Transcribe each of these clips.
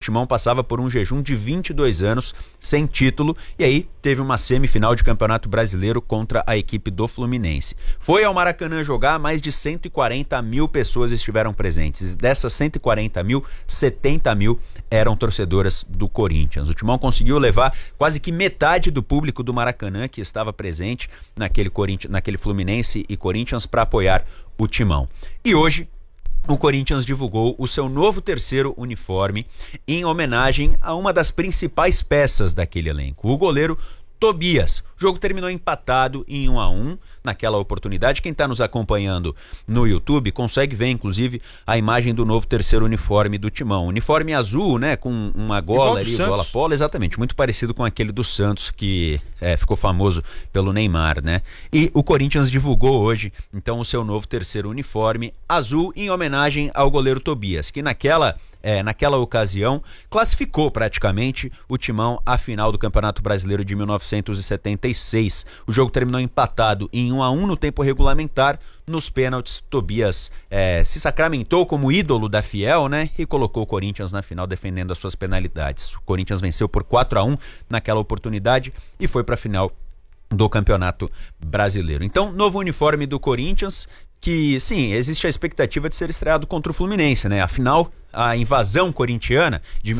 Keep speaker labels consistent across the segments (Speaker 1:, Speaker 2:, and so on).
Speaker 1: Timão passava por um jejum de 22 anos sem título e aí teve uma semifinal de Campeonato Brasileiro contra a equipe do Fluminense. Foi ao Maracanã jogar, mais de 140 mil pessoas estiveram presentes. Dessas 140 mil, 70 mil eram torcedoras do Corinthians. O Timão conseguiu levar quase que metade do público do Maracanã que estava presente naquele Fluminense e Corinthians para apoiar o Timão. E hoje o Corinthians divulgou o seu novo terceiro uniforme em homenagem a uma das principais peças daquele elenco, o goleiro Tobias. O jogo terminou empatado em 1-1 naquela oportunidade. Quem está nos acompanhando no YouTube consegue ver, inclusive, a imagem do novo terceiro uniforme do Timão. Uniforme azul, né? Com uma gola ali, gola polo, exatamente. Muito parecido com aquele do Santos, que ficou famoso pelo Neymar, né? E o Corinthians divulgou hoje, então, o seu novo terceiro uniforme azul em homenagem ao goleiro Tobias, que naquela ocasião classificou praticamente o Timão à final do Campeonato Brasileiro de 1976. O jogo terminou empatado em 1-1 no tempo regulamentar. Nos pênaltis, Tobias se sacramentou como ídolo da Fiel, né? E colocou o Corinthians na final defendendo as suas penalidades. O Corinthians venceu por 4-1 naquela oportunidade e foi para a final do Campeonato Brasileiro. Então, novo uniforme do Corinthians, que sim, existe a expectativa de ser estreado contra o Fluminense, né? Afinal, a invasão corintiana de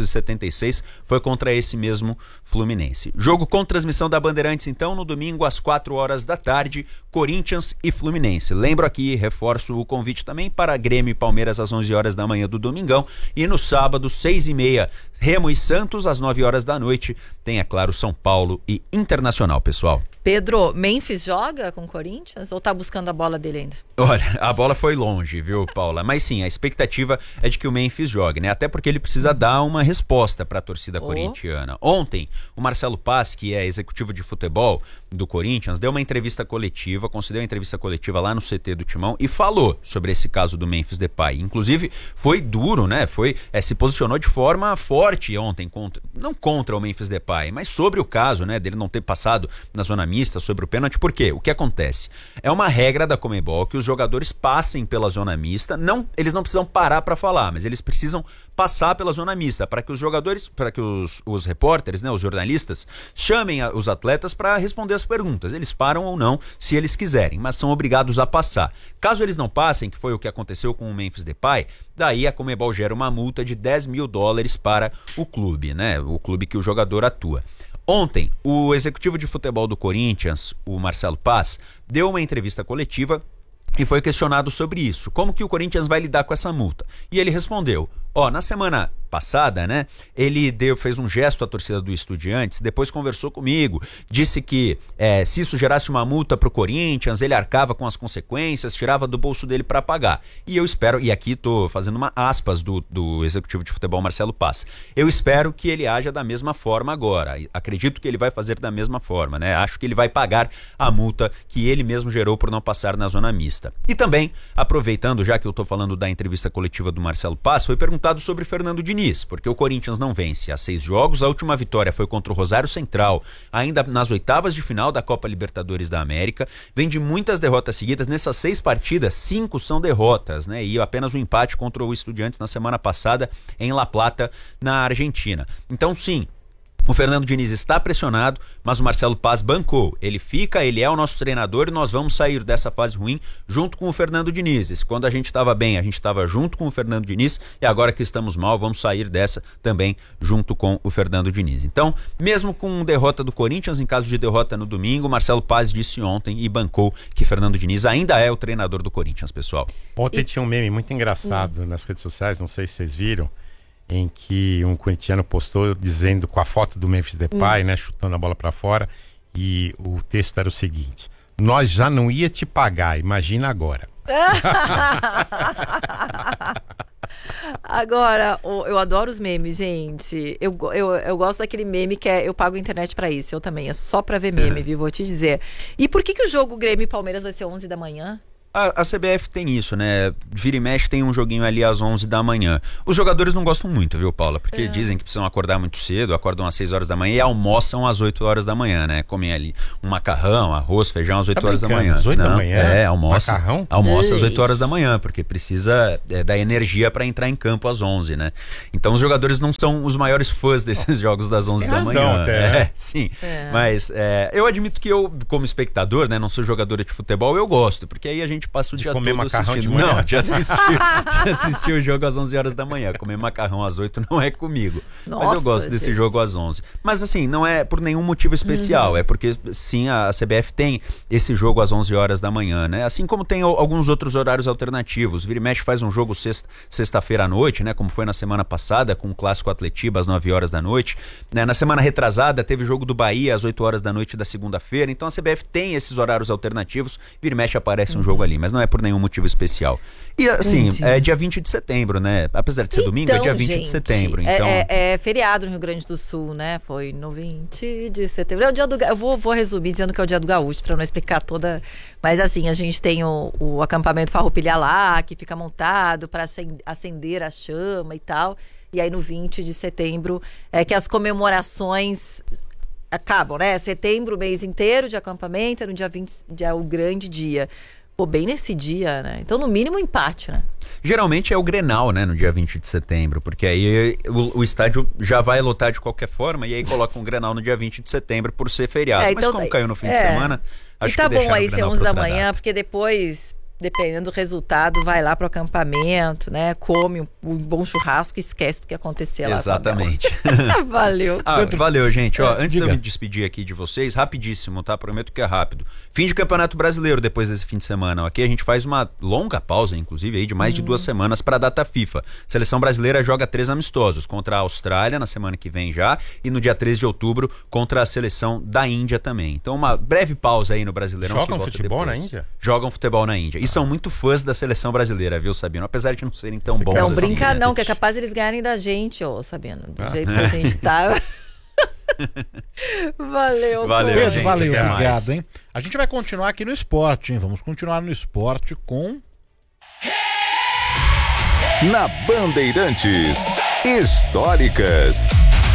Speaker 1: 1976 foi contra esse mesmo Fluminense. Jogo com transmissão da Bandeirantes, então, no domingo às 4 horas da tarde, Corinthians e Fluminense. Lembro aqui, reforço o convite também para Grêmio e Palmeiras às 11 horas da manhã do domingão. E no sábado, 6h30, Remo e Santos, às 9 horas da noite, tem, é claro, São Paulo e Internacional, pessoal.
Speaker 2: Pedro, Memphis joga com o Corinthians ou tá buscando a bola dele ainda?
Speaker 1: Olha, a bola foi longe, viu, Paula? Mas sim, a expectativa é de que o Memphis jogue, né? Até porque ele precisa dar uma resposta para a torcida corintiana. Ontem, o Marcelo Paz, que é executivo de futebol do Corinthians, deu uma entrevista coletiva, concedeu uma entrevista coletiva lá no CT do Timão e falou sobre esse caso do Memphis Depay. Inclusive, foi duro, né? Se posicionou de forma forte ontem, não contra o Memphis Depay, mas sobre o caso, né? Dele não ter passado na zona mista, sobre o pênalti. Por quê? O que acontece? É uma regra da Conmebol que os jogadores passem pela zona mista. Eles não precisam parar para falar, mas eles precisam passar pela zona mista para que os jogadores, para que os repórteres, né, os jornalistas, chamem os atletas para responder as perguntas. Eles param ou não, se eles quiserem, mas são obrigados a passar. Caso eles não passem, que foi o que aconteceu com o Memphis Depay, daí a Conmebol gera uma multa de $10 mil para o clube, né? O clube que o jogador atua. Ontem, o executivo de futebol do Corinthians, o Marcelo Paz, deu uma entrevista coletiva e foi questionado sobre isso. Como que o Corinthians vai lidar com essa multa? E ele respondeu, na semana passada, né, ele fez um gesto à torcida do Estudiantes, depois conversou comigo, disse que se isso gerasse uma multa pro Corinthians, ele arcava com as consequências, tirava do bolso dele para pagar. E eu espero, e aqui tô fazendo uma aspas do executivo de futebol Marcelo Paz, eu espero que ele haja da mesma forma agora, acredito que ele vai fazer da mesma forma, né, acho que ele vai pagar a multa que ele mesmo gerou por não passar na zona mista. E também, aproveitando, já que eu tô falando da entrevista coletiva do Marcelo Paz, foi perguntado sobre Fernando Diniz, porque o Corinthians não vence há 6 jogos, a última vitória foi contra o Rosário Central, ainda nas oitavas de final da Copa Libertadores da América, vem de muitas derrotas seguidas, nessas 6 partidas, 5 são derrotas, né, e apenas um empate contra o Estudiantes na semana passada em La Plata, na Argentina. Então sim, o Fernando Diniz está pressionado, mas o Marcelo Paz bancou. Ele é o nosso treinador e nós vamos sair dessa fase ruim junto com o Fernando Diniz. Quando a gente estava bem, a gente estava junto com o Fernando Diniz e agora que estamos mal, vamos sair dessa também junto com o Fernando Diniz. Então, mesmo com derrota do Corinthians, em caso de derrota no domingo, Marcelo Paz disse ontem e bancou que Fernando Diniz ainda é o treinador do Corinthians, pessoal.
Speaker 3: Ontem tinha um meme muito engraçado nas redes sociais, não sei se vocês viram, em que um corintiano postou dizendo, com a foto do Memphis Depay, né, chutando a bola para fora, e o texto era o seguinte: nós já não ia te pagar, imagina agora.
Speaker 2: Agora, eu adoro os memes, gente. Eu gosto daquele meme que eu pago a internet pra isso. Eu também, é só pra ver meme, viu? Vou te dizer. E por que o jogo Grêmio e Palmeiras vai ser 11 da manhã?
Speaker 1: A CBF tem isso, né? Vira e mexe tem um joguinho ali às 11 da manhã. Os jogadores não gostam muito, viu, Paula? Porque dizem que precisam acordar muito cedo, acordam às 6 horas da manhã e almoçam às 8 horas da manhã, né? Comem ali um macarrão, arroz, feijão às 8 horas da manhã.
Speaker 3: Às 8 da manhã?
Speaker 1: Almoça.
Speaker 3: Macarrão?
Speaker 1: Almoça às 8 horas da manhã, porque precisa da energia para entrar em campo às 11, né? Então os jogadores não são os maiores fãs desses jogos das 11 da manhã.
Speaker 3: Até,
Speaker 1: sim. Mas eu admito que eu, como espectador, né, não sou jogador de futebol, eu gosto, porque aí a gente passa o dia todo assistindo. Não, de assistir o jogo às 11 horas da manhã. Comer macarrão às 8 não é comigo.
Speaker 2: Nossa,
Speaker 1: mas eu gosto desse jogo às 11. Mas assim, não é por nenhum motivo especial. É porque sim, a CBF tem esse jogo às 11 horas da manhã, né? Assim como tem alguns outros horários alternativos. Vira e mexe faz um jogo sexta-feira à noite, né? Como foi na semana passada, com o Clássico Atletiba às 9 horas da noite. Né? Na semana retrasada teve o jogo do Bahia às 8 horas da noite da segunda-feira. Então a CBF tem esses horários alternativos. Vira e mexe aparece um jogo ali, mas não é por nenhum motivo especial. E assim, é dia 20 de setembro, né? Apesar de ser domingo, é dia 20 de setembro. Então...
Speaker 2: É feriado no Rio Grande do Sul, né? Foi no 20 de setembro. É o dia do... Eu vou resumir dizendo que é o dia do gaúcho, pra não explicar toda... Mas assim, a gente tem o acampamento Farroupilha lá, que fica montado para acender a chama e tal. E aí no 20 de setembro é que as comemorações acabam, né? Setembro, o mês inteiro de acampamento, no dia 20 é o grande dia. Pô, bem nesse dia, né? Então, no mínimo, um empate, né?
Speaker 1: Geralmente é o Grenal, né? No dia 20 de setembro, porque aí o estádio já vai lotar de qualquer forma e aí coloca um Grenal no dia 20 de setembro por ser feriado.
Speaker 2: Então,
Speaker 1: mas como caiu no fim de semana, acho que
Speaker 2: tá bom aí ser 11 da manhã,
Speaker 1: data.
Speaker 2: porque depois... Dependendo do resultado, vai lá pro acampamento, né? Come um bom churrasco e esquece do que aconteceu lá.
Speaker 1: Exatamente.
Speaker 2: Valeu.
Speaker 1: Valeu, gente. Antes de eu me despedir aqui de vocês, rapidíssimo, tá? Prometo que é rápido. Fim de Campeonato Brasileiro depois desse fim de semana. Aqui a gente faz uma longa pausa, inclusive, aí de mais de 2 semanas para a data FIFA. Seleção brasileira joga 3 amistosos contra a Austrália na semana que vem já e no dia 13 de outubro contra a seleção da Índia também. Então uma breve pausa aí no Brasileirão.
Speaker 3: Jogam futebol na Índia?
Speaker 1: Jogam futebol na Índia. E são muito fãs da seleção brasileira, viu, Sabino? Apesar de não serem tão bons
Speaker 2: não
Speaker 1: assim.
Speaker 2: Não brinca
Speaker 1: né?
Speaker 2: não, que é capaz eles ganharem da gente, Sabino. Do jeito que a gente tá. Valeu,
Speaker 1: Pedro,
Speaker 3: gente.
Speaker 4: Valeu,
Speaker 3: Até
Speaker 4: obrigado,
Speaker 3: mais.
Speaker 4: hein? A gente vai continuar aqui no esporte, hein? Vamos continuar no esporte com...
Speaker 5: Na Bandeirantes, históricas.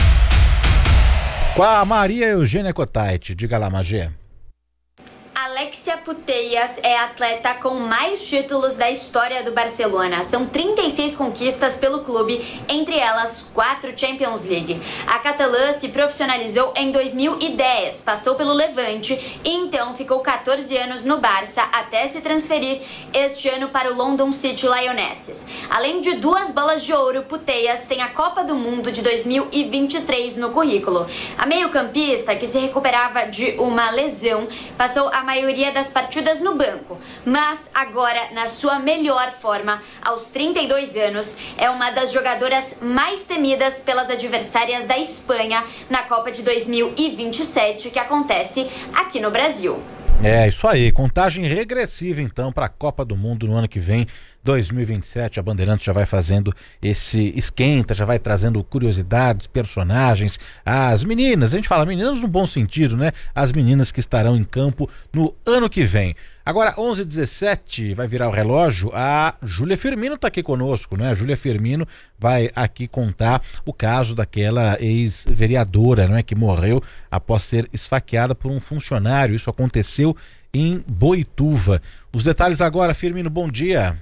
Speaker 4: Com a Maria Eugênia Cotait. Diga lá, Magê.
Speaker 6: Alexia Putellas é a atleta com mais títulos da história do Barcelona. São 36 conquistas pelo clube, entre elas 4 Champions League. A catalã se profissionalizou em 2010, passou pelo Levante e então ficou 14 anos no Barça até se transferir este ano para o London City Lionesses. Além de 2 bolas de ouro, Putellas tem a Copa do Mundo de 2023 no currículo. A meio-campista, que se recuperava de uma lesão, passou a maioria das partidas no banco, mas agora, na sua melhor forma, aos 32 anos, é uma das jogadoras mais temidas pelas adversárias da Espanha na Copa de 2027, que acontece aqui no Brasil.
Speaker 4: É, isso aí. Contagem regressiva, então, para a Copa do Mundo no ano que vem, 2027. A Bandeirantes já vai fazendo esse esquenta, já vai trazendo curiosidades, personagens, as meninas, a gente fala meninas no bom sentido, né? As meninas que estarão em campo no ano que vem. Agora, 11h17, vai virar o relógio, a Júlia Firmino está aqui conosco, né? A Júlia Firmino vai aqui contar o caso daquela ex-vereadora, não é, que morreu após ser esfaqueada por um funcionário. Isso aconteceu em Boituva. Os detalhes agora, Firmino, bom dia.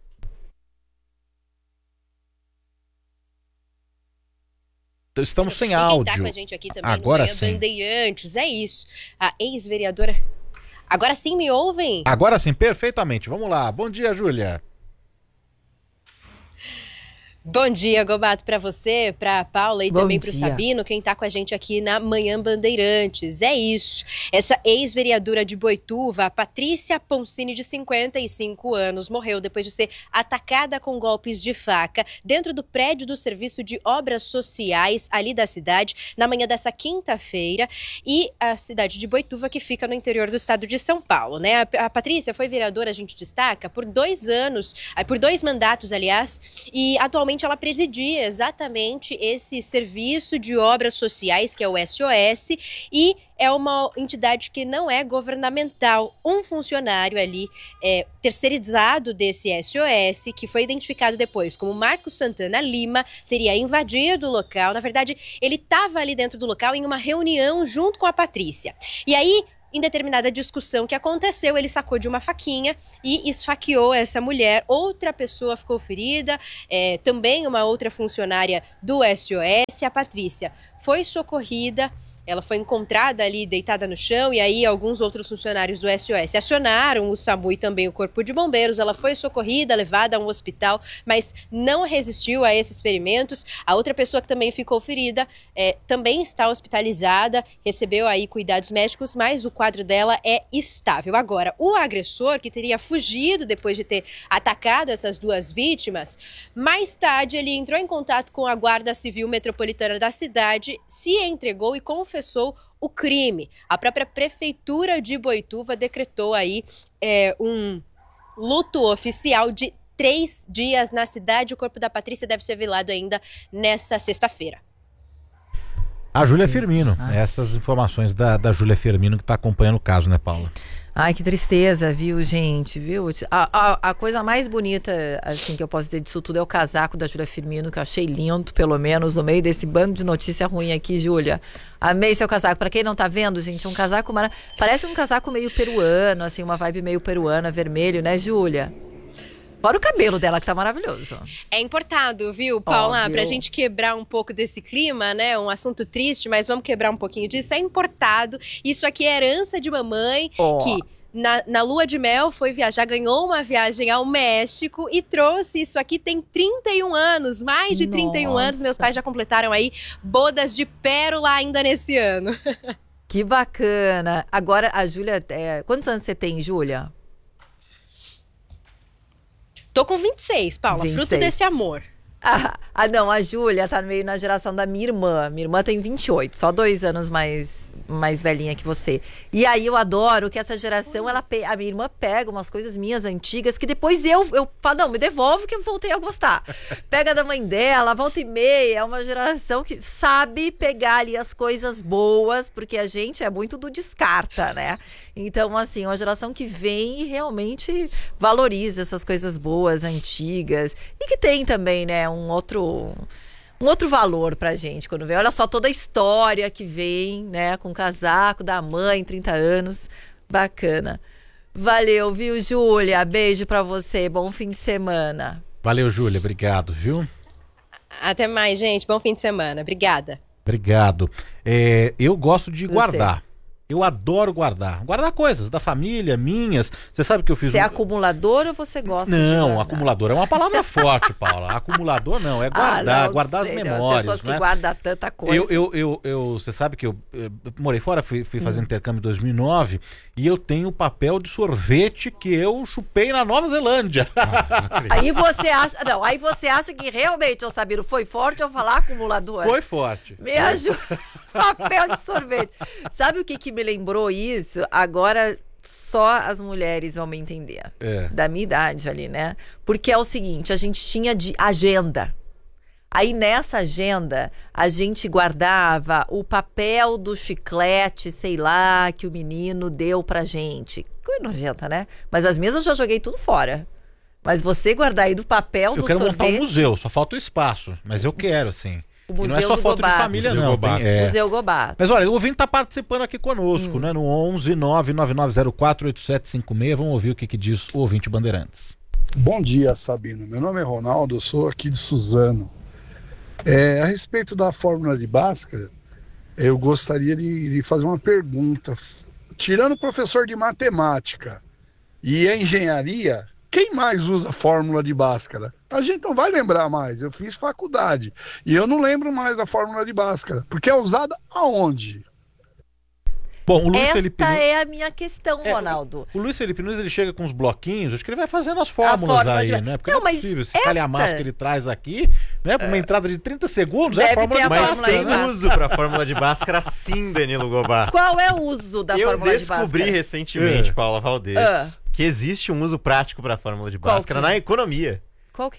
Speaker 4: Estamos sem áudio.
Speaker 7: Quem tá com a gente aqui também
Speaker 4: agora
Speaker 7: no Manhã
Speaker 4: sim.
Speaker 7: Bandeirantes, é isso. A ex-vereadora... Agora sim me ouvem?
Speaker 4: Agora sim, perfeitamente. Vamos lá. Bom dia, Júlia.
Speaker 7: Bom dia, Gobato, para você, para Paula e
Speaker 2: Bom
Speaker 7: também para o
Speaker 2: dia.
Speaker 7: Sabino, quem está com a gente aqui na Manhã Bandeirantes. É isso. Essa ex-vereadora de Boituva, a Patrícia Poncini, de 55 anos, morreu depois de ser atacada com golpes de faca dentro do prédio do Serviço de Obras Sociais ali da cidade, na manhã dessa quinta-feira. E a cidade de Boituva, que fica no interior do estado de São Paulo, né? A Patrícia foi vereadora, a gente destaca, por 2 anos, por 2 mandatos, aliás, e atualmente antigamente ela presidia exatamente esse serviço de obras sociais, que é o SOS, e é uma entidade que não é governamental. Um funcionário ali terceirizado desse SOS, que foi identificado depois como Marcos Santana Lima, teria invadido o local. Na verdade, ele estava ali dentro do local em uma reunião junto com a Patrícia. E aí, em determinada discussão que aconteceu, ele sacou de uma faquinha e esfaqueou essa mulher. Outra pessoa ficou ferida, também uma outra funcionária do SOS. A Patrícia foi socorrida. Ela foi encontrada ali deitada no chão e aí alguns outros funcionários do SOS acionaram o SAMU e também o Corpo de Bombeiros. Ela foi socorrida, levada a um hospital, mas não resistiu a esses ferimentos. A outra pessoa que também ficou ferida também está hospitalizada, recebeu aí cuidados médicos, mas o quadro dela é estável. Agora, o agressor, que teria fugido depois de ter atacado essas duas vítimas, mais tarde ele entrou em contato com a Guarda Civil Metropolitana da cidade, se entregou e confessou o crime. A própria Prefeitura de Boituva decretou aí um luto oficial de 3 dias na cidade. O corpo da Patrícia deve ser velado ainda nessa sexta-feira.
Speaker 4: A Júlia Firmino. Essas informações da Júlia Firmino, que está acompanhando o caso, né, Paula?
Speaker 2: Ai, que tristeza, viu, gente, viu? A coisa mais bonita, assim, que eu posso dizer disso tudo é o casaco da Júlia Firmino, que eu achei lindo, pelo menos, no meio desse bando de notícia ruim aqui, Júlia. Amei seu casaco. Pra quem não tá vendo, gente, um casaco parece um casaco meio peruano, assim, uma vibe meio peruana, vermelho, né, Júlia? Fora o cabelo dela, que tá maravilhoso.
Speaker 7: É importado, viu, Paula? Pra gente quebrar um pouco desse clima, né? Um assunto triste, mas vamos quebrar um pouquinho disso. É importado. Isso aqui é herança de mamãe, que na lua de mel foi viajar, ganhou uma viagem ao México e trouxe isso aqui. Tem 31 anos, mais de 31 anos. Meus pais já completaram aí bodas de pérola ainda nesse ano.
Speaker 2: Que bacana. Agora, a Júlia... Quantos anos você tem, Júlia?
Speaker 7: Tô com 26, Paula,
Speaker 2: 26.
Speaker 7: Fruto desse amor.
Speaker 2: Não, a Júlia tá meio na geração da minha irmã. Minha irmã tem 28, só 2 anos mais velhinha que você. E aí eu adoro que essa geração, a minha irmã pega umas coisas minhas antigas que depois eu falo, não, me devolve que eu voltei a gostar. Pega da mãe dela, volta e meia. É uma geração que sabe pegar ali as coisas boas, porque a gente é muito do descarta, né? Então, assim, uma geração que vem e realmente valoriza essas coisas boas, antigas. E que tem também, né, um outro valor pra gente quando vem. Olha só toda a história que vem, né, com o casaco da mãe, 30 anos. Bacana. Valeu, viu, Júlia? Beijo pra você. Bom fim de semana.
Speaker 4: Valeu, Júlia. Obrigado, viu?
Speaker 7: Até mais, gente. Bom fim de semana. Obrigada.
Speaker 4: Obrigado. Eu gosto de guardar. Eu adoro guardar coisas da família, minhas. Você sabe que eu fiz...
Speaker 2: Você é acumulador ou você gosta de guardar?
Speaker 4: Não, acumulador é uma palavra forte, Paula. Acumulador não, é guardar, guardar as memórias. As pessoas
Speaker 2: que guardam tanta coisa.
Speaker 4: Você sabe que eu morei fora, fui fazer intercâmbio em 2009 e eu tenho o papel de sorvete que eu chupei na Nova Zelândia.
Speaker 2: Aí você acha que realmente, ô Sabino, foi forte eu falar acumulador?
Speaker 4: Foi forte.
Speaker 2: Me ajuda. Papel de sorvete. Sabe o que me lembrou isso? Agora só as mulheres vão me entender. Da minha idade ali, né? Porque é o seguinte, a gente tinha de agenda. Aí nessa agenda, a gente guardava o papel do chiclete, sei lá, que o menino deu pra gente. Coisa nojenta, né? Mas as minhas eu já joguei tudo fora. Mas você guardar aí do papel do sorvete...
Speaker 4: Eu quero montar um museu, só falta o espaço. Mas eu quero, sim.
Speaker 2: O museu
Speaker 4: não é só foto
Speaker 2: Gobato.
Speaker 4: de família, não.
Speaker 2: Museu Gobato.
Speaker 4: Mas olha, o ouvinte está participando aqui conosco, né? No 11 99904 8756. Vamos ouvir o que diz o ouvinte Bandeirantes.
Speaker 8: Bom dia, Sabino. Meu nome é Ronaldo, eu sou aqui de Suzano. A respeito da fórmula de Bhaskara, eu gostaria de fazer uma pergunta. Tirando o professor de matemática e a engenharia, quem mais usa a fórmula de Bhaskara? A gente não vai lembrar mais. Eu fiz faculdade e eu não lembro mais da fórmula de Bhaskara, porque é usada aonde?
Speaker 4: Bom, o Luiz
Speaker 2: Esta
Speaker 4: Felipe
Speaker 2: é a minha questão, Ronaldo.
Speaker 4: O Luiz Felipe Nunes, ele chega com uns bloquinhos, acho que ele vai fazendo as fórmulas aí, né? Porque não é possível, esse calhamaço que ele traz aqui, né? Pra uma entrada de 30 segundos,
Speaker 2: é a
Speaker 4: fórmula de
Speaker 9: Mas
Speaker 2: fórmula
Speaker 9: tem
Speaker 2: de
Speaker 9: uso pra fórmula de Bhaskara sim, Danilo Gobato.
Speaker 2: Qual é o uso da fórmula de Bhaskara?
Speaker 9: Eu descobri recentemente, Paula Valdez, que existe um uso prático pra fórmula de Bhaskara na economia.
Speaker 2: Qual que é?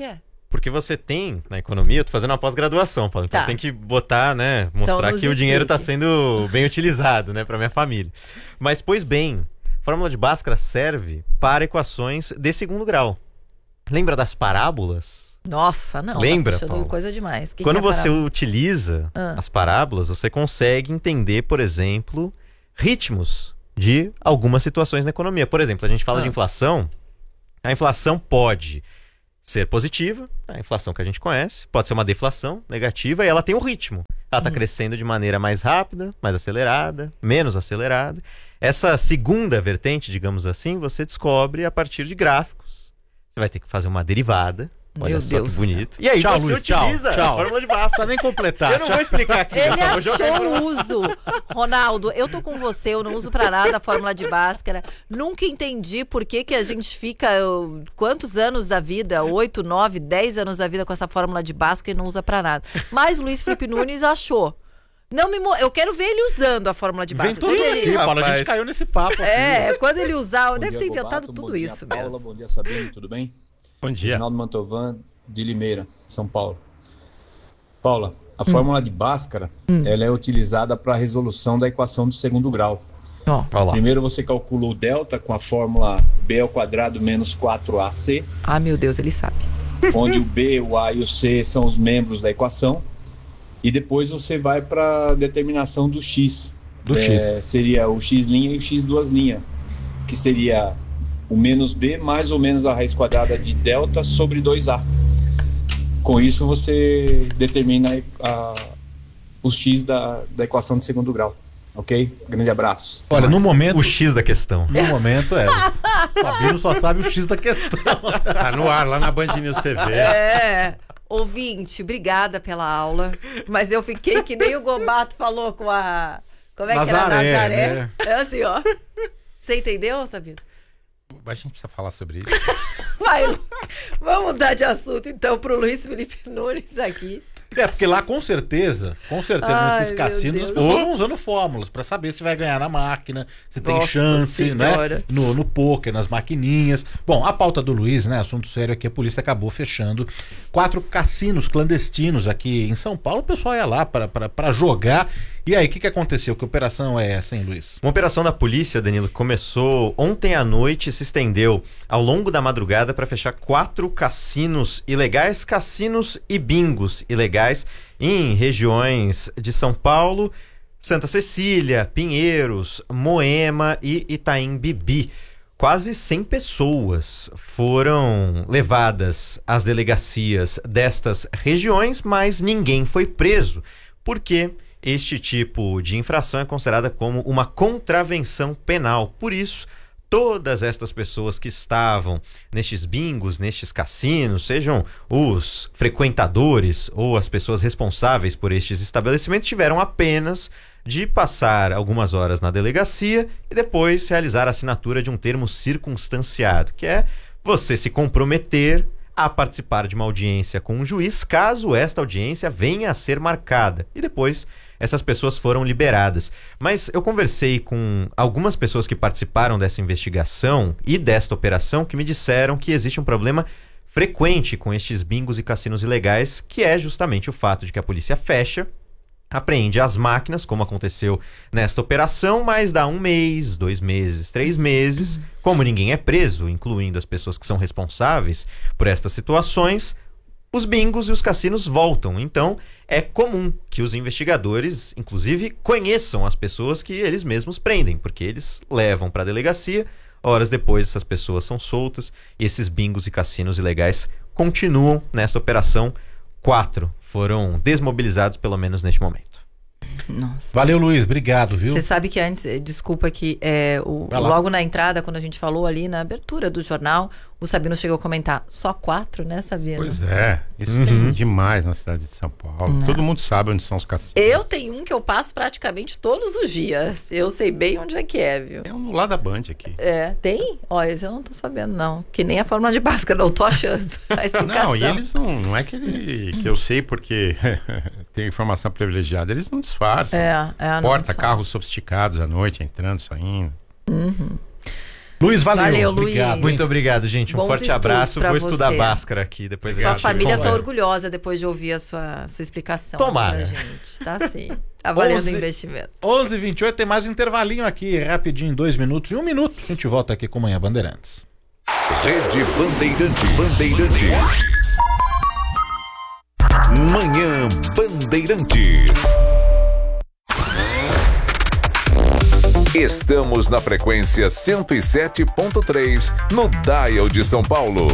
Speaker 9: Porque você tem, na economia, eu tô fazendo uma pós-graduação, Paulo, então
Speaker 2: Tá.
Speaker 9: tem que botar, né, mostrar
Speaker 2: nos
Speaker 9: que o dinheiro está
Speaker 2: explique.
Speaker 9: sendo bem utilizado, né, para minha família. Mas, pois bem, a fórmula de Bhaskara serve para equações de segundo grau. Lembra das parábolas?
Speaker 2: Nossa, não.
Speaker 9: Lembra,
Speaker 2: tá puxando
Speaker 9: Paulo?
Speaker 2: coisa demais.
Speaker 9: Quando
Speaker 2: que é
Speaker 9: você
Speaker 2: parábola?
Speaker 9: utiliza
Speaker 2: Ah.
Speaker 9: as parábolas, você consegue entender, por exemplo, ritmos de algumas situações na economia. Por exemplo, a gente fala de inflação. A inflação pode ser positiva, a inflação que a gente conhece, pode ser uma deflação negativa e ela tem um ritmo. Ela está crescendo de maneira mais rápida, mais acelerada, menos acelerada. Essa segunda vertente, digamos assim, você descobre a partir de gráficos. Você vai ter que fazer uma derivada. Olha
Speaker 2: Meu
Speaker 9: só
Speaker 2: Deus
Speaker 9: que
Speaker 2: do
Speaker 9: bonito. E aí
Speaker 4: Tchau,
Speaker 9: você
Speaker 4: Luiz, tchau,
Speaker 9: utiliza
Speaker 4: tchau.
Speaker 9: a fórmula de
Speaker 4: Não
Speaker 9: Bhaskara.
Speaker 4: precisa nem completar.
Speaker 9: Eu não vou explicar aqui.
Speaker 2: Ele
Speaker 9: eu só vou jogar
Speaker 2: achou o uso. Ronaldo, eu tô com você, eu não uso pra nada a fórmula de Bhaskara. Nunca entendi por que a gente fica quantos anos da vida, 8, 9, 10 anos da vida com essa fórmula de Bhaskara e não usa pra nada. Mas Luiz Felipe Nunes achou. Não me eu quero ver ele usando a fórmula de
Speaker 4: Vem
Speaker 2: Bhaskara.
Speaker 4: todo
Speaker 2: Quando
Speaker 4: aqui,
Speaker 2: ele...
Speaker 4: Paulo. A gente
Speaker 9: rapaz.
Speaker 4: caiu nesse papo
Speaker 2: É,
Speaker 4: aqui.
Speaker 2: quando ele usar,
Speaker 10: Bom
Speaker 2: deve
Speaker 10: dia,
Speaker 2: ter inventado
Speaker 10: Gobato.
Speaker 2: tudo
Speaker 10: Bom dia,
Speaker 2: isso
Speaker 10: Paula.
Speaker 2: mesmo.
Speaker 10: Bom dia, Sabino, tudo bem?
Speaker 3: Bom dia.
Speaker 10: Reginaldo Mantovan, de Limeira, São Paulo. Paula, a fórmula de Bhaskara, ela é utilizada para a resolução da equação de segundo grau.
Speaker 2: Ó,
Speaker 9: Olha lá.
Speaker 10: Primeiro você calcula o delta com a fórmula b² menos 4ac,
Speaker 2: ah, meu Deus, ele sabe.
Speaker 10: onde o b, o a e o c são os membros da equação. E depois você vai para a determinação do x.
Speaker 4: Do x.
Speaker 10: Seria o x' e o x duas linhas, que seria o menos b mais ou menos a raiz quadrada de delta sobre 2a. Com isso você determina o x da equação de segundo grau. Ok? Grande abraço.
Speaker 4: Olha, no momento,
Speaker 9: O X da questão.
Speaker 4: no momento é. O Fabino só sabe o X da questão.
Speaker 3: Tá no ar, lá na Band News TV.
Speaker 2: É, ouvinte, obrigada pela aula. Mas eu fiquei que nem o Gobato falou com a. Como é que era?
Speaker 4: Nazaré,
Speaker 2: Nazaré.
Speaker 4: né?
Speaker 2: É assim, ó. Você entendeu, Sabino?
Speaker 3: A gente precisa falar sobre isso.
Speaker 2: Vai, vamos mudar de assunto então pro Luiz Felipe Nunes aqui.
Speaker 4: É, porque lá com certeza
Speaker 2: Ai,
Speaker 4: nesses
Speaker 2: meu
Speaker 4: cassinos,
Speaker 2: Deus.
Speaker 4: as pessoas vão usando fórmulas pra saber se vai ganhar na máquina, se tem
Speaker 2: Nossa
Speaker 4: chance,
Speaker 2: Senhora.
Speaker 4: né? No poker, nas maquininhas. Bom, a pauta do Luiz, né? Assunto sério aqui, a polícia acabou fechando 4 cassinos clandestinos aqui em São Paulo. O pessoal ia lá pra jogar. E aí, o que aconteceu? Que operação é essa, hein, Luiz?
Speaker 9: Uma operação da polícia, Danilo, que começou ontem à noite e se estendeu ao longo da madrugada para fechar 4 cassinos ilegais, cassinos e bingos ilegais em regiões de São Paulo, Santa Cecília, Pinheiros, Moema e Itaim Bibi. Quase 100 pessoas foram levadas às delegacias destas regiões, mas ninguém foi preso, porque este tipo de infração é considerada como uma contravenção penal. Por isso, todas estas pessoas que estavam nestes bingos, nestes cassinos, sejam os frequentadores ou as pessoas responsáveis por estes estabelecimentos, tiveram apenas de passar algumas horas na delegacia e depois realizar a assinatura de um termo circunstanciado, que é você se comprometer a participar de uma audiência com um juiz, caso esta audiência venha a ser marcada. E depois essas pessoas foram liberadas. Mas eu conversei com algumas pessoas que participaram dessa investigação e desta operação que me disseram que existe um problema frequente com estes bingos e cassinos ilegais, que é justamente o fato de que a polícia fecha, apreende as máquinas, como aconteceu nesta operação, mas dá 1 mês, 2 meses, 3 meses, como ninguém é preso, incluindo as pessoas que são responsáveis por estas situações, os bingos e os cassinos voltam. Então, é comum que os investigadores, inclusive, conheçam as pessoas que eles mesmos prendem, porque eles levam para a delegacia, horas depois essas pessoas são soltas e esses bingos e cassinos ilegais continuam nesta operação. 4 foram desmobilizados, pelo menos neste momento.
Speaker 2: Nossa.
Speaker 4: Valeu, Luiz. Obrigado, viu?
Speaker 2: Você sabe que antes, desculpa que
Speaker 4: Vai lá.
Speaker 2: logo na entrada, quando a gente falou ali na abertura do jornal, o Sabino chegou a comentar, só 4, né, Sabino?
Speaker 3: Pois é, isso tem demais na cidade de São Paulo. Todo mundo sabe onde são os cassinos.
Speaker 2: Eu tenho um que eu passo praticamente todos os dias. Eu sei bem onde é que é, viu?
Speaker 3: É um lá da Band aqui.
Speaker 2: É, tem? Ó, esse eu não tô sabendo, não. Que nem a fórmula de Bhaskara, não tô achando a explicação.
Speaker 3: Não, e eles não é que eu sei porque tenho informação privilegiada, eles não disfarçam.
Speaker 2: Não
Speaker 3: Porta
Speaker 2: disfarça.
Speaker 3: carros sofisticados à noite, entrando, saindo.
Speaker 4: Luiz, valeu.
Speaker 2: Obrigado.
Speaker 9: Luiz. Muito obrigado, gente. Um
Speaker 2: Bons
Speaker 9: forte abraço. Vou estudar
Speaker 2: você.
Speaker 9: Bhaskara aqui depois.
Speaker 2: Sua família está orgulhosa depois de ouvir a sua explicação.
Speaker 9: Tomara.
Speaker 2: Pra gente. Tá sim. Tá valendo o investimento.
Speaker 4: 11h28, tem mais um intervalinho aqui, rapidinho, 2 minutos e 1 minuto. A gente volta aqui com Manhã Bandeirantes.
Speaker 5: Rede Bandeirantes. Manhã Bandeirantes. Estamos na frequência 107.3 no Dial de São Paulo.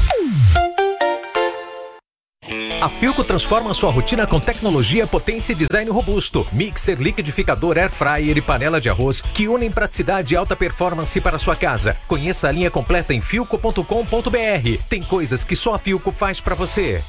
Speaker 11: A Philco transforma sua rotina com tecnologia, potência e design robusto. Mixer, liquidificador, air fryer e panela de arroz que unem praticidade e alta performance para sua casa. Conheça a linha completa em philco.com.br. Tem coisas que só a Philco faz para você.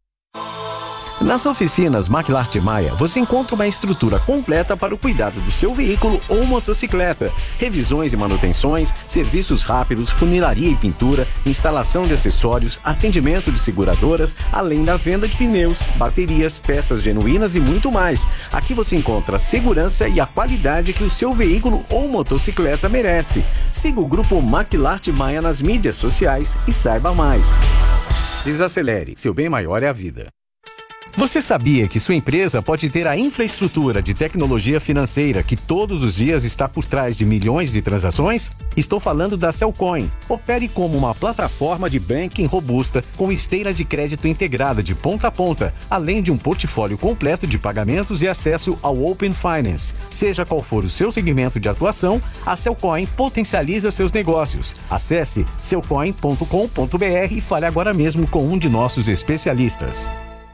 Speaker 12: Nas oficinas McLart Maia, você encontra uma estrutura completa para o cuidado do seu veículo ou motocicleta. Revisões e manutenções, serviços rápidos, funilaria e pintura, instalação de acessórios, atendimento de seguradoras, além da venda de pneus, baterias, peças genuínas e muito mais. Aqui você encontra a segurança e a qualidade que o seu veículo ou motocicleta merece. Siga o grupo McLart Maia nas mídias sociais e saiba mais. Desacelere, seu bem maior é a vida. Você sabia que sua empresa pode ter a infraestrutura de tecnologia financeira que todos os dias está por trás de milhões de transações? Estou falando da Cellcoin. Opere como uma plataforma de banking robusta com esteira de crédito integrada de ponta a ponta, além de um portfólio completo de pagamentos e acesso ao Open Finance. Seja qual for o seu segmento de atuação, a Cellcoin potencializa seus negócios. Acesse cellcoin.com.br e fale agora mesmo com um de nossos especialistas.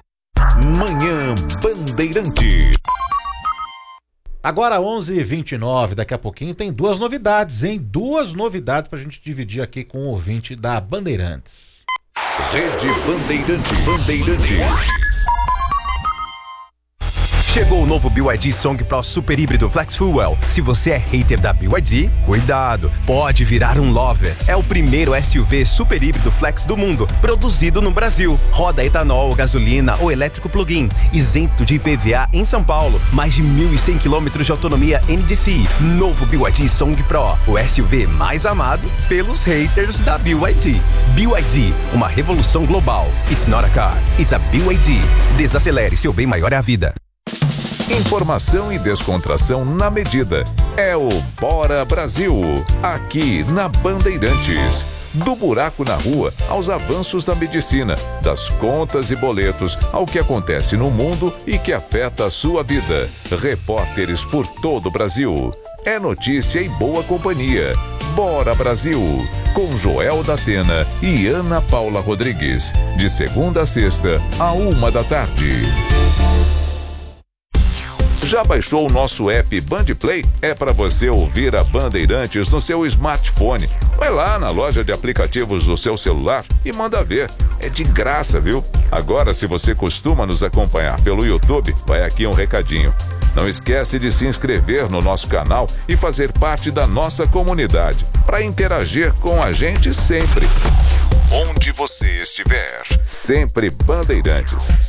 Speaker 5: Manhã Bandeirante.
Speaker 4: Agora 11h29, daqui a pouquinho tem 2 novidades, hein? 2 novidades pra gente dividir aqui com o ouvinte da Bandeirantes.
Speaker 5: Rede Bandeirantes.
Speaker 13: Chegou o novo BYD Song Pro Super Híbrido Flex Fuel. Se você é hater da BYD, cuidado, pode virar um lover. É o primeiro SUV super híbrido flex do mundo, produzido no Brasil. Roda etanol, gasolina ou elétrico plug-in, isento de IPVA em São Paulo. Mais de 1.100 km de autonomia NDCi. Novo BYD Song Pro, o SUV mais amado pelos haters da BYD. BYD, uma revolução global. It's not a car, it's a BYD. Desacelere, seu bem maior é a vida.
Speaker 5: Informação e descontração na medida. É o Bora Brasil, aqui na Bandeirantes. Do buraco na rua aos avanços da medicina, das contas e boletos ao que acontece no mundo e que afeta a sua vida. Repórteres por todo o Brasil. É notícia e boa companhia. Bora Brasil, com Joel Datena e Ana Paula Rodrigues. De segunda a sexta, à 13h. Já baixou o nosso app Bandplay? É para você ouvir a Bandeirantes no seu smartphone. Vai lá na loja de aplicativos do seu celular e manda ver. É de graça, viu? Agora, se você costuma nos acompanhar pelo YouTube, vai aqui um recadinho. Não esquece de se inscrever no nosso canal e fazer parte da nossa comunidade, para interagir com a gente sempre. Onde você estiver, sempre Bandeirantes.